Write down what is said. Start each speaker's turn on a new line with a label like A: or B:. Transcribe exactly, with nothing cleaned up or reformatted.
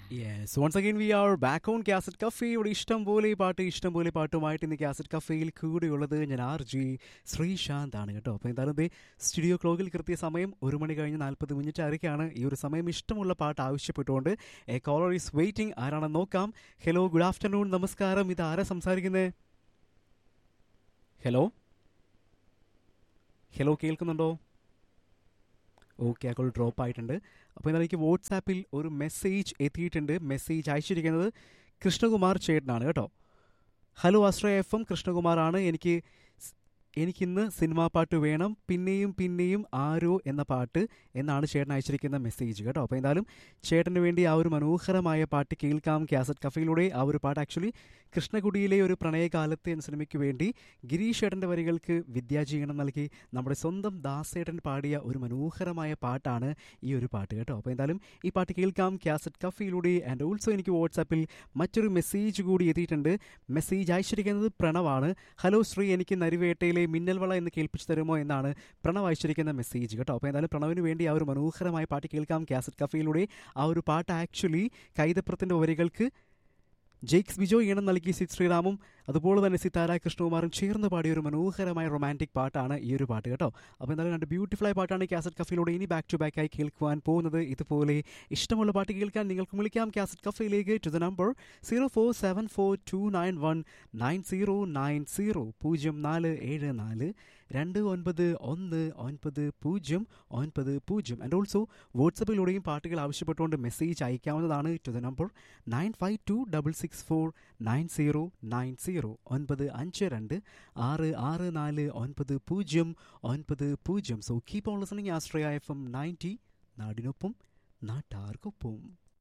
A: Yes, once again we are back on Cassette Cafe. ഇവിടെ ഇഷ്ടം പോലെ പാട്ട് ഇഷ്ടം പോലെ പാട്ടുമായിട്ട് ഇന്ന് കാസറ്റ് കഫേയിൽ കൂടെയുള്ളത് ഞാൻ ആർ ജി ശ്രീശാന്ത് ആണ് കേട്ടോ. അപ്പോൾ എന്തായാലും ദേ സ്റ്റുഡിയോ ക്ലോക്കിൽ കൃത്യ സമയം ഒരു മണി കഴിഞ്ഞ് നാൽപ്പത് മിനിറ്റ് ആയിരിക്കാണ്. ഈ ഒരു സമയം ഇഷ്ടമുള്ള പാട്ട് ആവശ്യപ്പെട്ടുകൊണ്ട് എ കോളർ ഈസ് വെയിറ്റിംഗ്. ആരാണെന്ന് നോക്കാം. ഹലോ, ഗുഡ് ആഫ്റ്റർനൂൺ, നമസ്കാരം. ഇത് ആരാ സംസാരിക്കുന്നത്? ഹലോ ഹലോ കേൾക്കുന്നുണ്ടോ? ഓക്കെ, ആ കോൾ ഡ്രോപ്പ് ആയിട്ടുണ്ട്. അപ്പോൾ എന്നാൽ എനിക്ക് വാട്സാപ്പിൽ ഒരു മെസ്സേജ് എത്തിയിട്ടുണ്ട്. മെസ്സേജ് അയച്ചിരിക്കുന്നത് കൃഷ്ണകുമാർ ചേട്ടനാണ് കേട്ടോ. ഹലോ ആശ്രയ എഫ് എം, കൃഷ്ണകുമാറാണ്. എനിക്ക് എനിക്കിന്ന് സിനിമാ പാട്ട് വേണം, പിന്നെയും പിന്നെയും ആരോ എന്ന പാട്ട് എന്നാണ് ചേട്ടൻ അയച്ചിരിക്കുന്ന മെസ്സേജ് കേട്ടോ. അപ്പോൾ എന്തായാലും ചേട്ടന് വേണ്ടി ആ ഒരു മനോഹരമായ പാട്ട് കേൾക്കാം കാസറ്റ് കഫയിലൂടെ. ആ ഒരു പാട്ട് ആക്ച്വലി കൃഷ്ണകുടിയിലെ ഒരു പ്രണയകാലത്ത് എന്ന സിനിമയ്ക്ക് വേണ്ടി ഗിരീഷ് ചേട്ടൻ്റെ വരികൾക്ക് വിദ്യാജീവനം നൽകി നമ്മുടെ സ്വന്തം ദാസേട്ടൻ പാടിയ ഒരു മനോഹരമായ പാട്ടാണ് ഈ ഒരു പാട്ട് കേട്ടോ. അപ്പോൾ എന്തായാലും ഈ പാട്ട് കേൾക്കാം കാസറ്റ് കഫയിലൂടെ. ആൻഡ് ഓൾസോ എനിക്ക് വാട്സാപ്പിൽ മറ്റൊരു മെസ്സേജ് കൂടി എത്തിയിട്ടുണ്ട്. മെസ്സേജ് അയച്ചിരിക്കുന്നത് പ്രണവാണ്. ഹലോ ശ്രീ, എനിക്ക് നരിവേട്ടയിലെ മിന്നൽ വള എന്ന് കേൾപ്പിച്ചു തരുമോ എന്നാണ് പ്രണവ് അയച്ചിരിക്കുന്ന മെസ്സേജ് കേട്ടോ. അപ്പോൾ എന്തായാലും പ്രണവിന് വേണ്ടി ആ ഒരു മനോഹരമായ പാട്ട് കേൾക്കാം കാസറ്റ് കഫയിലൂടെ. ആ ഒരു പാട്ട് ആക്ച്വലി കൈതപ്രത്തിൻ്റെ വരികൾക്ക് ജെയ്ക്സ് ബിജോയ് ഈണം നൽകി സിദ് ശ്രീറാമും അതുപോലെ തന്നെ സിതാര കൃഷ്ണകുമാറും ചേർന്ന് പാടിയ ഒരു മനോഹരമായ റൊമാൻറ്റിക് പാട്ടാണ് ഈ ഒരു പാട്ട് കേട്ടോ. അപ്പോൾ എന്തായാലും രണ്ട് ബ്യൂട്ടിഫുൾ ആയ പാട്ടാണ് കാസറ്റ് കഫയിലൂടെ ഇനി ബാക്ക് ടു ബാക്ക് ആയി കേൾക്കുവാൻ പോകുന്നത്. ഇതുപോലെ ഇഷ്ടമുള്ള പാട്ട് കേൾക്കാൻ നിങ്ങൾക്ക് വിളിക്കാം cassette കഫയിലേക്ക് to the number zero four seven four to nine one nine zero nine zero പൂജ്യം നാല് ഏഴ് നാല് രണ്ട് ഒൻപത് ഒന്ന് ഒൻപത് പൂജ്യം ഒൻപത് പൂജ്യം. ആൻഡ് ഓൾസോ വാട്സപ്പിലൂടെയും പാട്ടുകൾ ആവശ്യപ്പെട്ടുകൊണ്ട് മെസ്സേജ് അയക്കാവുന്നതാണ് to the number nine five to double six four nine zero nine zero ഒൻപത് അഞ്ച് രണ്ട് ആറ് ആറ് നാല് ഒൻപത് പൂജ്യം ഒൻപത് പൂജ്യം. So keep on listening Ashraya F M ninety, നാടിനൊപ്പം നാട്ടാർക്കൊപ്പം.